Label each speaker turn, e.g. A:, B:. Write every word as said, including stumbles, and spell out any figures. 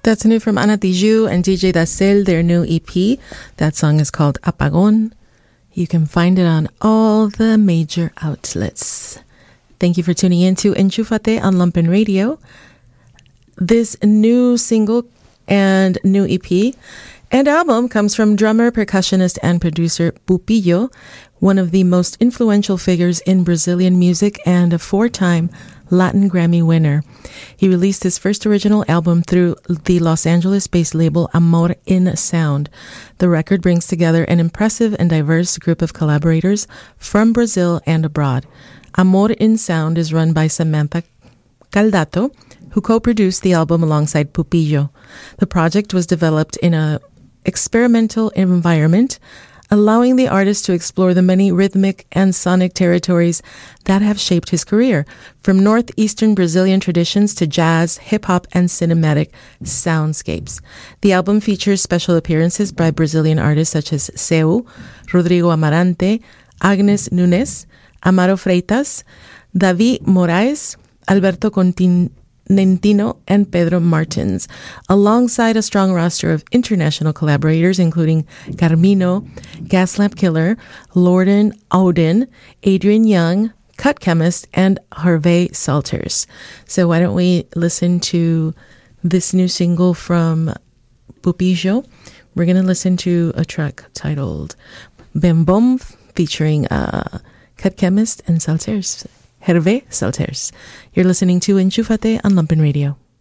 A: That's new from Ana Tijoux and D J Dacel, their new E P. That song is called Apagón. You can find it on all the major outlets. Thank you for tuning in to Enchúfate on Lumpen Radio. This new single and new E P and album comes from drummer, percussionist, and producer Pupillo, one of the most influential figures in Brazilian music and a four-time Latin Grammy winner. He released his first original album through the Los Angeles-based label Amor in Sound. The record brings together an impressive and diverse group of collaborators from Brazil and abroad. Amor in Sound is run by Samantha Caldato, who co-produced the album alongside Pupillo. The project was developed in a experimental environment, allowing the artist to explore the many rhythmic and sonic territories that have shaped his career, from northeastern Brazilian traditions to jazz, hip-hop, and cinematic soundscapes. The album features special appearances by Brazilian artists such as Seu, Rodrigo Amarante, Agnes Nunes, Amaro Freitas, David Moraes, Alberto Continentino, and Pedro Martins, alongside a strong roster of international collaborators, including Carmino, Gaslamp Killer, Lorden Auden, Adrian Young, Cut Chemist, and Hervé Salters. So why don't we listen to this new single from Pupillo? We're going to listen to a track titled Bem Bom, featuring uh, Cut Chemist and Salters. Hervé Salters. You're listening to Enchúfate on Lumpen Radio.